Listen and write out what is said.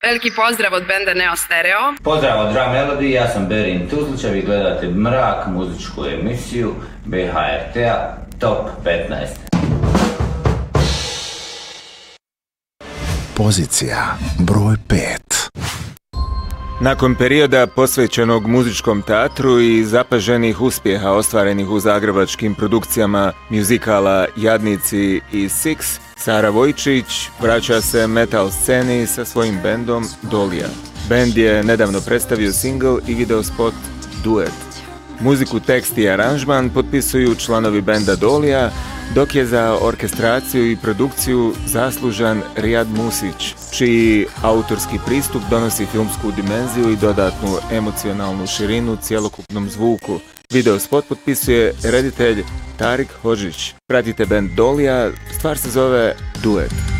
Veliki pozdrav od benda Neo Stereo. Pozdrav od Drum Melody, ja sam Berin Tuzlića, vi gledate Mrak, muzičku emisiju BHRT-a Top 15. Pozicija broj 5. Nakon perioda posvećenog muzičkom teatru i zapaženih uspjeha ostvarenih u zagrebačkim produkcijama muzikala Jadnici i Six, Sara Vojčić vraća se metal sceni sa svojim bendom Dolija. Bend je nedavno predstavio single i video spot Duet. Muziku, tekst i aranžman potpisuju članovi benda Dolija, dok je za orkestraciju i produkciju zaslužan Rijad Musić, čiji autorski pristup donosi filmsku dimenziju i dodatnu emocionalnu širinu cjelokupnom zvuku. Video spot potpisuje reditelj Tarik Hodžić. Pratite bend Dolija, stvar se zove Duet.